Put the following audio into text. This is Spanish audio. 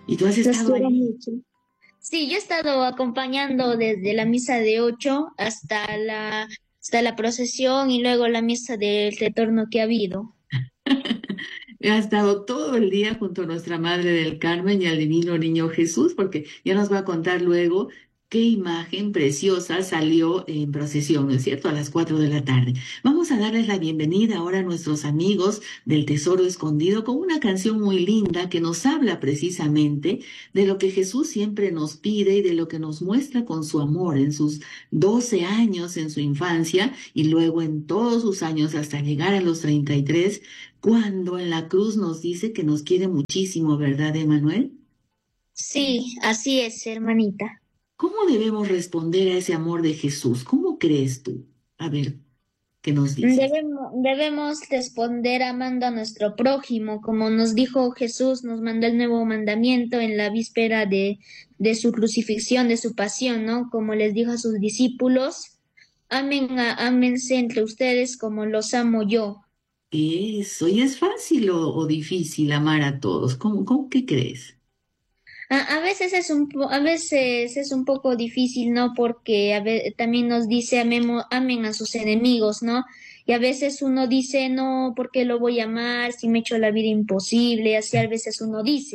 ¿Y tú has Los estado quiero ahí? mucho. Sí, yo he estado acompañando desde la misa de 8 hasta la procesión y luego la misa del retorno que ha habido. Ha estado todo el día junto a nuestra Madre del Carmen y al Divino Niño Jesús, porque ya nos va a contar luego qué imagen preciosa salió en procesión, ¿no es cierto? A las 4 de la tarde. Vamos a darles la bienvenida ahora a nuestros amigos del Tesoro Escondido con una canción muy linda que nos habla precisamente de lo que Jesús siempre nos pide y de lo que nos muestra con su amor en sus 12 años en su infancia y luego en todos sus años hasta llegar a los 33 cuando en la cruz nos dice que nos quiere muchísimo, ¿verdad, Emanuel? Sí, así es, hermanita. ¿Cómo debemos responder a ese amor de Jesús? ¿Cómo crees tú? A ver, ¿qué nos dices? Debemos responder amando a nuestro prójimo, como nos dijo Jesús, nos mandó el nuevo mandamiento en la víspera de su crucifixión, de su pasión, ¿no? Como les dijo a sus discípulos, ámense entre ustedes como los amo yo. Eso, ¿y es fácil o difícil amar a todos? ¿Cómo qué crees? A veces es un poco difícil, ¿no? Porque también nos dice amen a sus enemigos, ¿no? Y a veces uno dice, no, ¿por qué lo voy a amar si me he hecho la vida imposible? Así a veces uno dice.